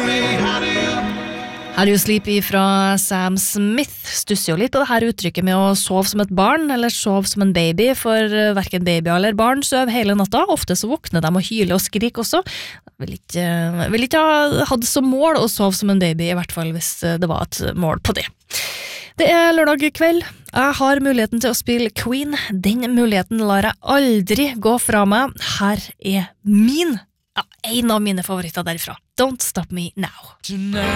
How do you sleep fra Sam Smith stusser jo litt på det her uttrykket med å sove som et barn eller sove som en baby, for hverken baby eller barn søv hele natta. Ofte så våkner de og hyler og skriker også. Vil ikke ha hatt som mål å sove som en baby, i hvert fall hvis det var et mål på det. Det lørdag kveld. Jeg har muligheten til å spille Queen. Den muligheten lar jeg aldri gå fra meg. Her en av mine favoritter derifra. Don't Stop Me Now. Tonight